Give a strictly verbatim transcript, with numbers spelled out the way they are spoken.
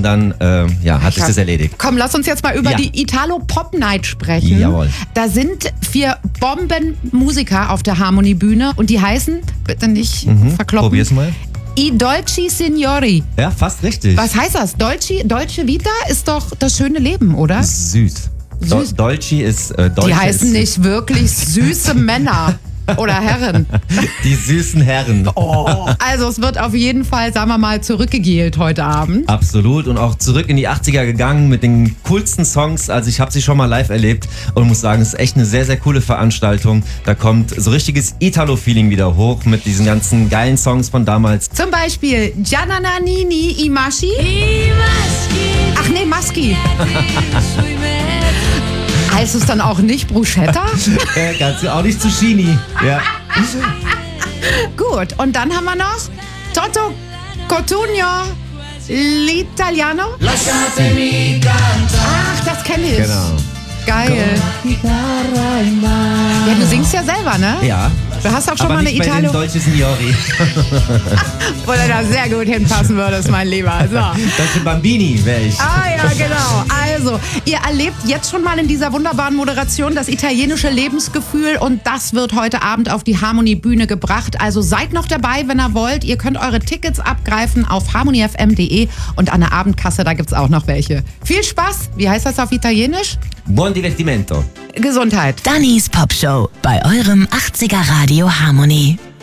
dann äh, ja, hat sich Ja. das erledigt. Komm, lass uns jetzt mal über Ja. die Italo Pop Night sprechen. Jawohl. Da sind vier Bombenmusiker auf der Harmoniebühne und die heißen, bitte nicht verkloppen, Probier's mal. I Dolci Signori. Ja, fast richtig. Was heißt das? Dolci, Dolce Vita ist doch das schöne Leben, oder? Süß. Do Süß. Dolce ist äh, Dolce Die heißen ist, nicht wirklich süße Männer oder Herren. Die süßen Herren. Oh. Also es wird auf jeden Fall, sagen wir mal, zurückgegelt heute Abend. Absolut. Und auch zurück in die achtziger gegangen mit den coolsten Songs. Also ich habe sie schon mal live erlebt und muss sagen, es ist echt eine sehr, sehr coole Veranstaltung. Da kommt so richtiges Italo-Feeling wieder hoch mit diesen ganzen geilen Songs von damals. Zum Beispiel Giannanini Imashi. Ach nee, Maski. Heißt es dann auch nicht Bruschetta? Äh, kannst du auch nicht zu Chini. Ja. Gut, und dann haben wir noch Toto Cotugno L'Italiano. Ach, das kenne ich. Genau. Geil. Ja, du singst ja selber, ne? Ja. Du hast auch schon Aber mal eine nicht bei den Italo, Dolce Signori. wo du da sehr gut hinpassen würdest, mein Lieber. So. Dolce Bambini wäre ich. Ah ja, genau. Also, ihr erlebt jetzt schon mal in dieser wunderbaren Moderation das italienische Lebensgefühl und das wird heute Abend auf die Harmony-Bühne gebracht. Also seid noch dabei, wenn ihr wollt. Ihr könnt eure Tickets abgreifen auf harmony f m punkt d e und an der Abendkasse, da gibt's auch noch welche. Viel Spaß. Wie heißt das auf Italienisch? Buon divertimento. Gesundheit. Dannys Pop Show bei eurem achtziger Radio Harmony.